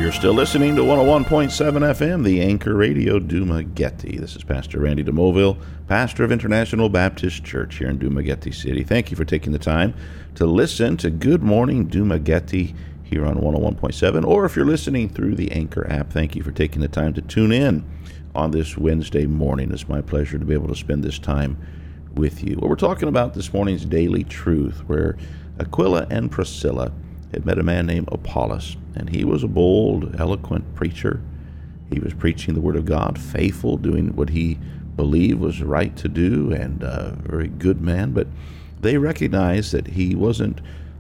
You're still listening to 101.7 FM, the Anchor Radio, Dumaguete. This is Pastor Randy DeMoville, pastor of International Baptist Church here in Dumaguete City. Thank you for taking the time to listen to Good Morning Dumaguete here on 101.7, or if you're listening through the Anchor app, thank you for taking the time to tune in on this Wednesday morning. It's my pleasure to be able to spend this time with you. Well, we're talking about this morning's Daily Truth, where Aquila and Priscilla had met a man named Apollos, and he was a bold, eloquent preacher. He was preaching the Word of God, faithful, doing what he believed was right to do, and a very good man. But they recognized that he wasn't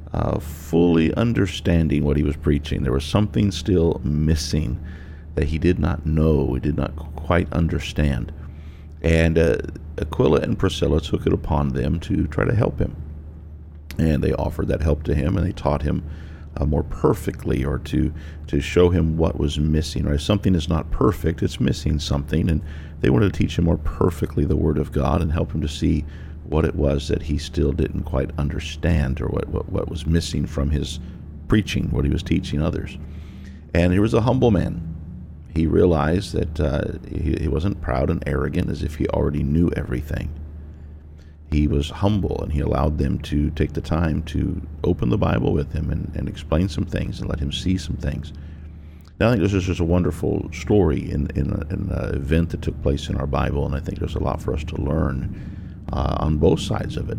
fully understanding what he was preaching. There was something still missing that he did not know, he did not quite understand. And Aquila and Priscilla took it upon them to try to help him. And they offered that help to him, and they taught him more perfectly, or to show him what was missing. Right? If something is not perfect, it's missing something, and they wanted to teach him more perfectly the Word of God and help him to see what it was that he still didn't quite understand, or what was missing from his preaching, what he was teaching others. And he was a humble man. He realized that he wasn't proud and arrogant as if he already knew everything. He was humble, and he allowed them to take the time to open the Bible with him and explain some things and let him see some things. Now, I think this is just a wonderful story in an event that took place in our Bible, and I think there's a lot for us to learn on both sides of it.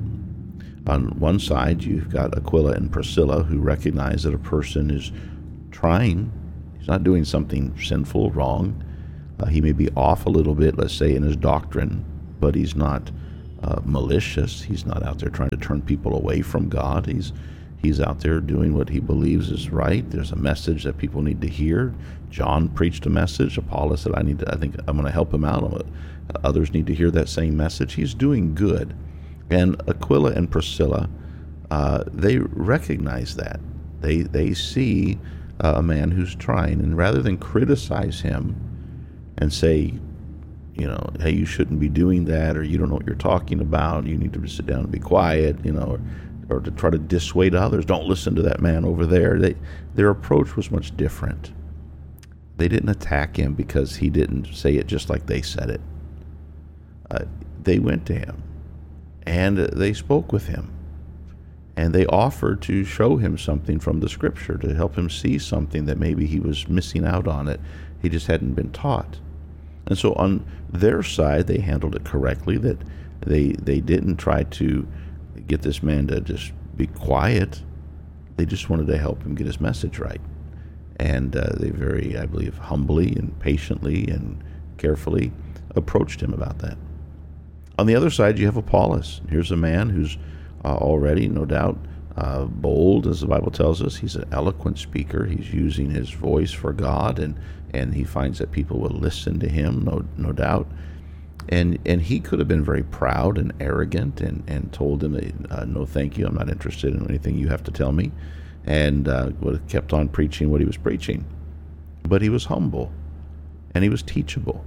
On one side, you've got Aquila and Priscilla, who recognize that a person is trying. He's not doing something sinful, wrong. He may be off a little bit, let's say, in his doctrine, but he's not malicious. He's not out there trying to turn people away from God. He's out there doing what he believes is right. There's a message that people need to hear. John preached a message. Apollos said, I think I'm going to help him out. Others need to hear that same message. He's doing good. And Aquila and Priscilla, they recognize that. They see a man who's trying, and rather than criticize him and say, hey, you shouldn't be doing that, or you don't know what you're talking about, you need to just sit down and be quiet, or to try to dissuade others, don't listen to that man over there. Their approach was much different. They didn't attack him because he didn't say it just like they said it. They went to him, and they spoke with him, and they offered to show him something from the Scripture, to help him see something that maybe he was missing out on, it he just hadn't been taught. And so on their side, they handled it correctly, that they didn't try to get this man to just be quiet. They just wanted to help him get his message right. And they very, I believe, humbly and patiently and carefully approached him about that. On the other side, you have Apollos. Here's a man who's already, no doubt, bold, as the Bible tells us. He's an eloquent speaker. He's using his voice for God, and he finds that people will listen to him, no doubt. And he could have been very proud and arrogant and told them, no thank you, I'm not interested in anything you have to tell me, and would have kept on preaching what he was preaching. But he was humble, and he was teachable,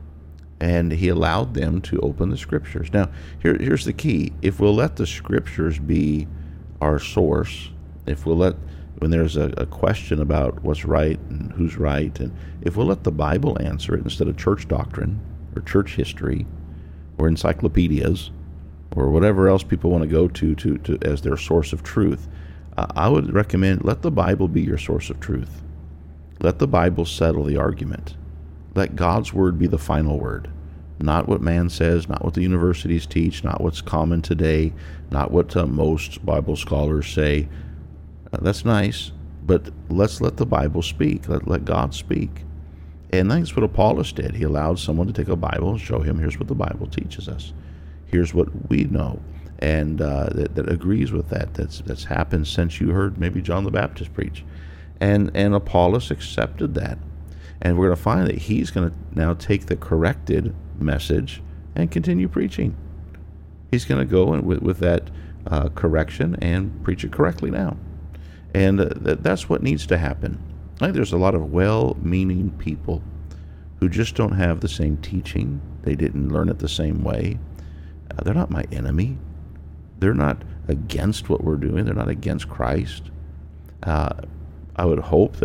and he allowed them to open the Scriptures. Now, here's the key. If we'll let the Scriptures be our source, if we'll let, when there's a question about what's right and who's right, and if we'll let the Bible answer it instead of church doctrine or church history or encyclopedias or whatever else people want to go to as their source of truth, I would recommend let the Bible be your source of truth. Let the Bible settle the argument. Let God's Word be the final word. Not what man says, not what the universities teach, not what's common today, not what most Bible scholars say. That's nice, but let's let the Bible speak. Let God speak. And that's what Apollos did. He allowed someone to take a Bible and show him, here's what the Bible teaches us. Here's what we know. And that agrees with that. That's happened since you heard maybe John the Baptist preach. And Apollos accepted that. And we're going to find that he's going to now take the corrected message and continue preaching. He's going to go with that correction and preach it correctly now. And that's what needs to happen. I think there's a lot of well-meaning people who just don't have the same teaching. They didn't learn it the same way. They're not my enemy. They're not against what we're doing. They're not against Christ. I would hope that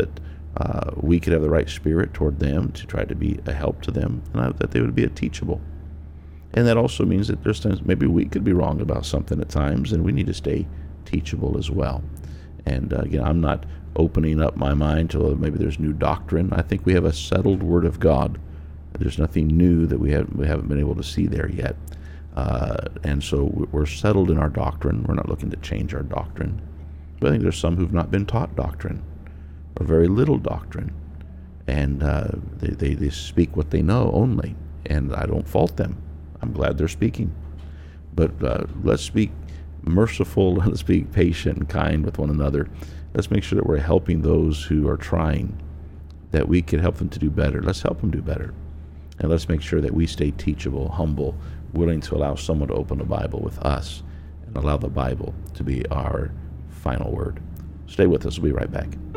we could have the right spirit toward them to try to be a help to them, and that they would be teachable. And that also means that there's times maybe we could be wrong about something at times, and we need to stay teachable as well. And again, I'm not opening up my mind to maybe there's new doctrine. I think we have a settled Word of God. There's nothing new that we haven't been able to see there yet. And so we're settled in our doctrine. We're not looking to change our doctrine. But I think there's some who've not been taught doctrine, or very little doctrine. And they speak what they know only. And I don't fault them. I'm glad they're speaking. But let's be merciful, let's be patient and kind with one another. Let's make sure that we're helping those who are trying, that we can help them to do better. Let's help them do better. And let's make sure that we stay teachable, humble, willing to allow someone to open the Bible with us and allow the Bible to be our final word. Stay with us. We'll be right back.